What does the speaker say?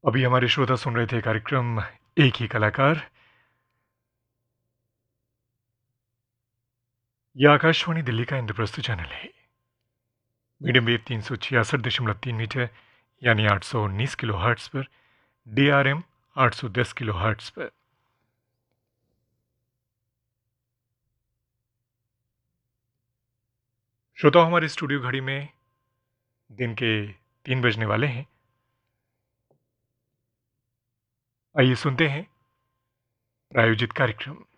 अभी हमारे श्रोता सुन रहे थे कार्यक्रम एक ही कलाकार। यह आकाशवाणी दिल्ली का इंद्रप्रस्थ चैनल है। मीडियम वेव 366.3 मीटर यानी 819 किलो हर्ट्स पर, DRM 810 किलो हर्ट्स पर। श्रोताओं, हमारे स्टूडियो घड़ी में दिन के 3 बजने वाले हैं। आइए सुनते हैं प्रायोजित कार्यक्रम।